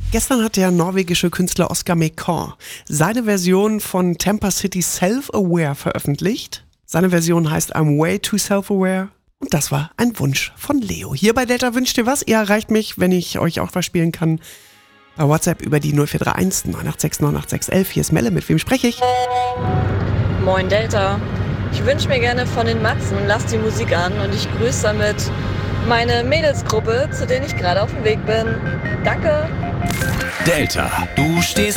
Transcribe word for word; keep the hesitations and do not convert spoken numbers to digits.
Gestern hat der norwegische Künstler Oscar Mekon seine Version von Tampa City Self-Aware veröffentlicht. Seine Version heißt I'm Way Too Self-Aware. Und das war ein Wunsch von Leo. Hier bei Delta wünscht ihr was? Ihr erreicht mich, wenn ich euch auch was spielen kann, bei WhatsApp über die null vier drei eins neun acht sechs neun acht sechs eins eins. Hier ist Melle, mit wem spreche ich? Moin Delta. Ich wünsche mir gerne von den Matzen Lass die Musik an und ich grüße damit meine Mädelsgruppe, zu denen ich gerade auf dem Weg bin. Danke. Delta, du stehst